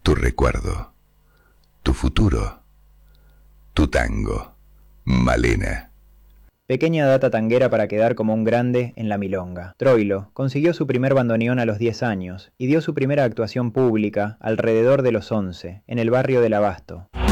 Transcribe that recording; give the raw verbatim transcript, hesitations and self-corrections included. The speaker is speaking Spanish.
tu recuerdo, tu futuro, tu tango, Malena. Pequeña data tanguera para quedar como un grande en la milonga. Troilo consiguió su primer bandoneón a los diez años y dio su primera actuación pública alrededor de los once, en el barrio del Abasto.